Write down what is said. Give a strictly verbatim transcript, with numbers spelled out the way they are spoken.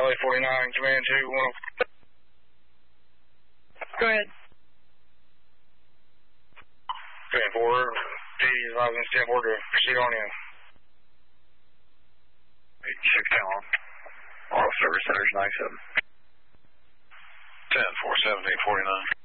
L A forty-nine, command two, one. Go ahead. Command four, D is allowing stand four to proceed on in. eight six one. Auto service centers nine seven. ten four seven eight forty-nine.